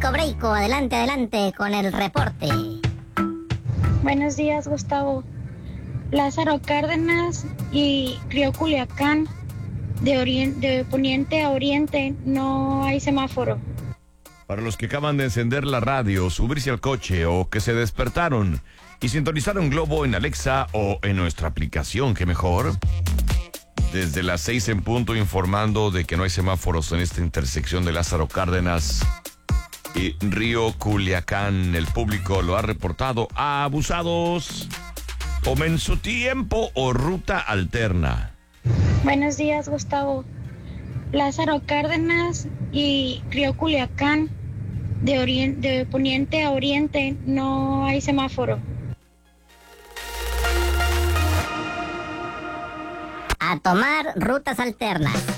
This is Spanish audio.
Breico, adelante, adelante con el reporte. Buenos días, Gustavo. Lázaro Cárdenas y Río Culiacán, de poniente a oriente, no hay semáforo. Para los que acaban de encender la radio, subirse al coche o que se despertaron y sintonizaron Globo en Alexa o en nuestra aplicación, ¿qué mejor? Desde las 6 en punto informando de que no hay semáforos en esta intersección de Lázaro Cárdenas y Río Culiacán. El público lo ha reportado. Abusados, tomen su tiempo o ruta alterna. Buenos días, Gustavo. Lázaro Cárdenas y Río Culiacán, de poniente a oriente, no hay semáforo. A tomar rutas alternas.